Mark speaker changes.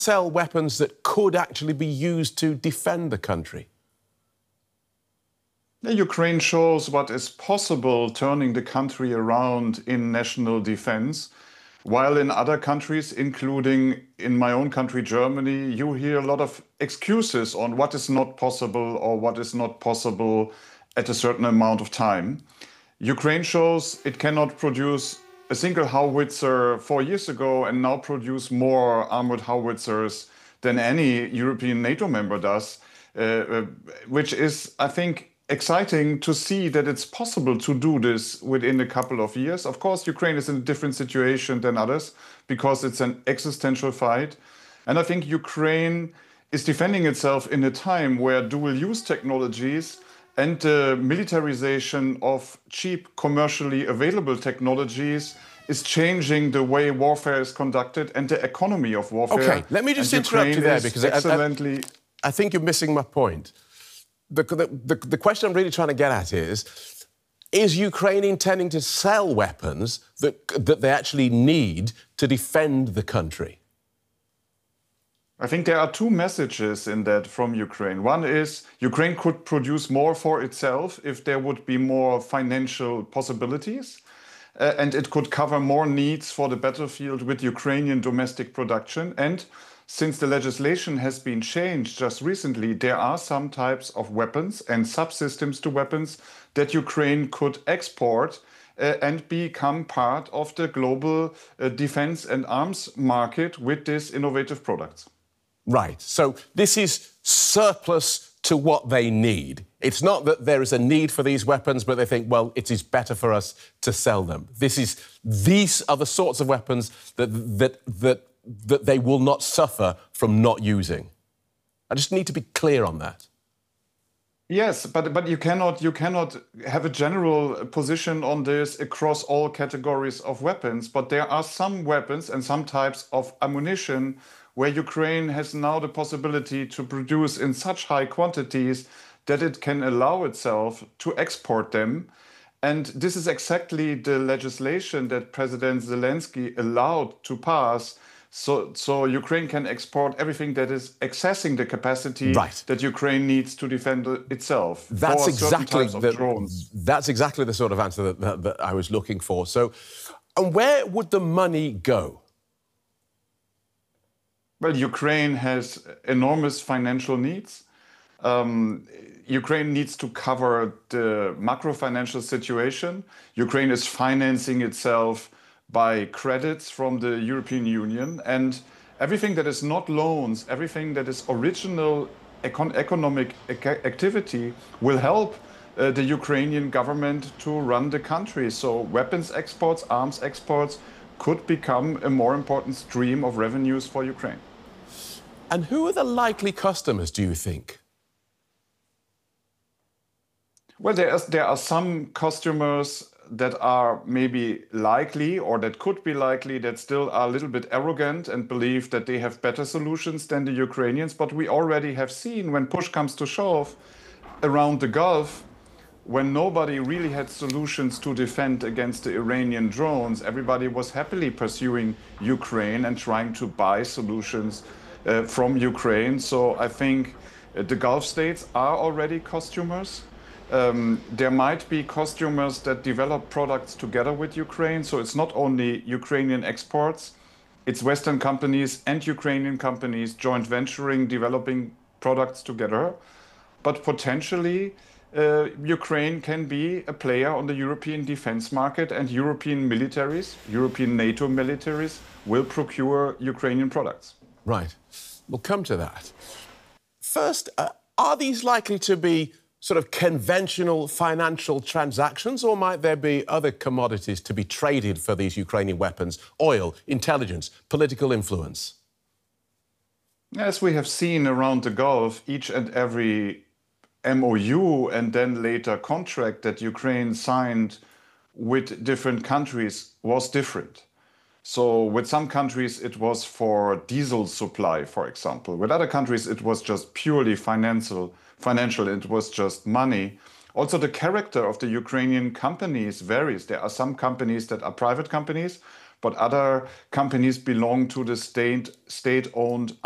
Speaker 1: sell weapons that could actually be used to defend the country?
Speaker 2: Ukraine shows what is possible turning the country around in national defense, while in other countries, including in my own country, Germany, you hear a lot of excuses on what is not possible or what is not possible at a certain amount of time. Ukraine shows it cannot produce a single howitzer 4 years ago and now produce more armored howitzers than any European NATO member does, which is, I think, exciting to see that it's possible to do this within a couple of years. Of course, Ukraine is in a different situation than others because it's an existential fight. And I think Ukraine is defending itself in a time where dual-use technologies and the militarization of cheap, commercially available technologies is changing the way warfare is conducted and the economy of warfare.
Speaker 1: OK, let me just interrupt you there because I think you're missing my point. The question I'm really trying to get at is Ukraine intending to sell weapons that they actually need to defend the country?
Speaker 2: I think there are two messages in that from Ukraine. One is Ukraine could produce more for itself if there would be more financial possibilities, and it could cover more needs for the battlefield with Ukrainian domestic production. And since the legislation has been changed just recently, there are some types of weapons and subsystems to weapons that Ukraine could export and become part of the global defense and arms market with these innovative products.
Speaker 1: Right. So this is surplus to what they need. It's not that there is a need for these weapons, but they think, well, it is better for us to sell them. These are the sorts of weapons that they will not suffer from not using. I just need to be clear on that.
Speaker 2: Yes, but you cannot have a general position on this across all categories of weapons. But there are some weapons and some types of ammunition where Ukraine has now the possibility to produce in such high quantities that it can allow itself to export them. And this is exactly the legislation that President Zelensky allowed to pass. So Ukraine can export everything that is accessing the capacity that Ukraine needs to defend itself.
Speaker 1: That's exactly the sort of answer that I was looking for. So, and where would the money go?
Speaker 2: Well, Ukraine has enormous financial needs. Ukraine needs to cover the macro-financial situation. Ukraine is financing itself by credits from the European Union, and everything that is not loans, everything that is original economic activity will help the Ukrainian government to run the country. So weapons exports, arms exports could become a more important stream of revenues for Ukraine.
Speaker 1: And who are the likely customers, do you think?
Speaker 2: Well, there are some customers that are maybe likely or that could be likely that still are a little bit arrogant and believe that they have better solutions than the Ukrainians. But we already have seen when push comes to shove around the Gulf, when nobody really had solutions to defend against the Iranian drones, everybody was happily pursuing Ukraine and trying to buy solutions from Ukraine. So I think the Gulf states are already customers. There might be customers that develop products together with Ukraine. So it's not only Ukrainian exports, it's Western companies and Ukrainian companies joint venturing, developing products together. But potentially, Ukraine can be a player on the European defense market, and European militaries, European NATO militaries, will procure Ukrainian products.
Speaker 1: Right. We'll come to that. First, are these likely to be sort of conventional financial transactions, or might there be other commodities to be traded for these Ukrainian weapons? Oil, intelligence, political influence?
Speaker 2: As we have seen around the Gulf, each and every MOU and then later contract that Ukraine signed with different countries was different. So with some countries, it was for diesel supply, for example. With other countries, it was just purely financial, it was just money. Also, the character of the Ukrainian companies varies. There are some companies that are private companies, but other companies belong to the state-owned